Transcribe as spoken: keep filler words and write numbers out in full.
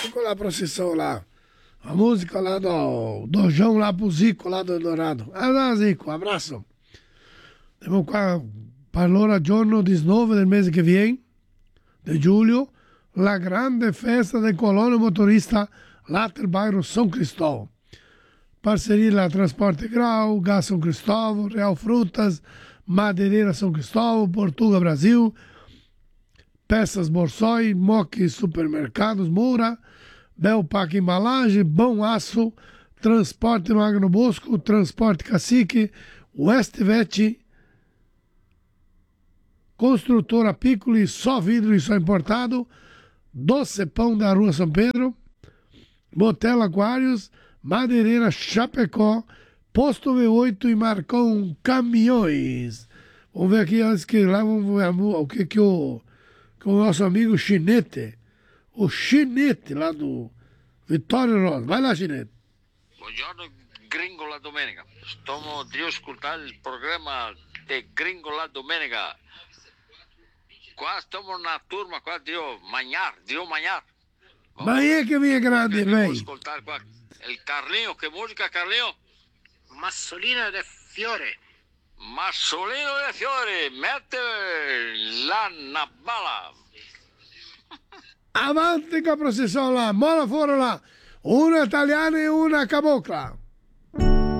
Ficou lá a procissão lá. A música lá do, do João lá pro Zico, lá do Eldorado. Ah, Zico, abraço. Abbiamo qua per l'ora giorno diciannove del mese che viene, di giugno, la grande festa del colono motorista lá del bairro São Cristóvão. Parceria lá Transporte Grau, Gás São Cristóvão, Real Frutas, Madeireira São Cristóvão, Portuga Brasil, Peças Borsoi, Moque Supermercados Moura, Belpac Embalagem, Bom Aço, Transporte Magno Bosco, Transporte Cacique, Westvet, Construtora Piccoli, Só Vidro e Só Importado, Doce Pão da Rua São Pedro, Motel Aquários, Madeireira Chapecó, Posto V oito e Marcão Caminhões. Vamos ver aqui antes que lá vamos ver o que, que, o, que o nosso amigo Chinete, o Chinete lá do Vitório Rosa. Vai lá, Chinete. Buongiorno, Gringo la Domenica. Estamos a escutar o programa de Gringo la Domenica. Quase estamos na turma, quase de manhã, de manhã. Amanhã que vem grande, vem. Vamos escutar o Carlinho, que música, Carlinho? Massolino de Fiore. Massolino de Fiore, mete lá na bala. Avanti con la processione là, mola fuori là, una italiana e una cabocla.